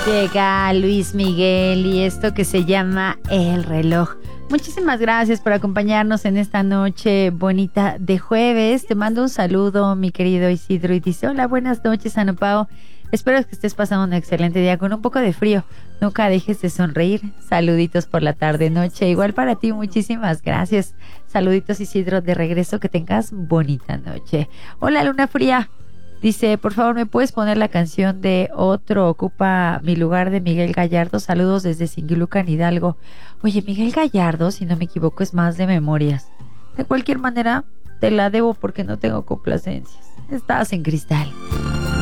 Llega Luis Miguel y esto que se llama El Reloj. Muchísimas gracias por acompañarnos en esta noche bonita de jueves. Te mando un saludo, mi querido Isidro, y dice: hola, buenas noches, Anopao. Espero que estés pasando un excelente día con un poco de frío. Nunca dejes de sonreír. Saluditos por la tarde-noche. Igual para ti, muchísimas gracias. Saluditos, Isidro, de regreso. Que tengas bonita noche. Hola, Luna Fría. Dice: por favor, ¿me puedes poner la canción de Otro ocupa mi lugar de Miguel Gallardo? Saludos desde Singilucan, Hidalgo. Oye, Miguel Gallardo, si no me equivoco, es más de memorias. De cualquier manera, te la debo porque no tengo complacencias. Estás en cristal.